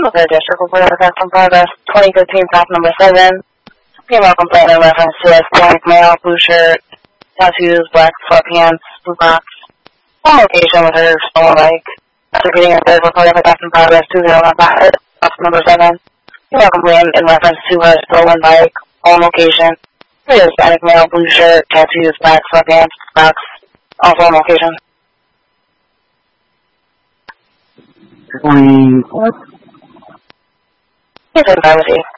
Third District report of effect in progress, 2015 fact number 7. Female complaint in reference to Hispanic male, blue shirt, tattoos, black sweatpants, blue box. Home location with her stolen bike. After reading a third report of effect in progress, 2015 fact number 7. Female complaint in reference to her stolen bike. Home location with Hispanic male, blue shirt, tattoos, black sweatpants, box. Also home location. What? Yes, I'm fine with you.